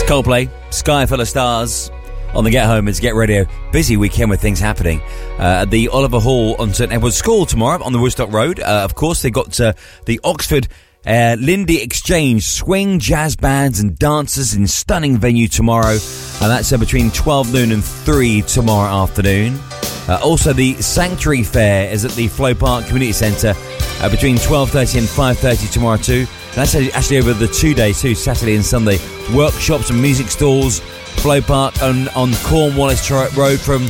Coldplay, Sky Full of Stars on the Get Home. It's Get Radio. Busy weekend with things happening at the Oliver Hall on St Edward's School tomorrow on the Woodstock Road. Of course, they've got the Oxford Lindy Exchange swing, jazz bands and dancers in stunning venue tomorrow. And that's between 12 noon and 3 tomorrow afternoon. Also, the Sanctuary Fair is at the Flow Park Community Centre between 12:30 and 5:30 tomorrow too. That's actually over the 2 days too, Saturday and Sunday. Workshops and music stalls, Flow Park on Cornwallis Road from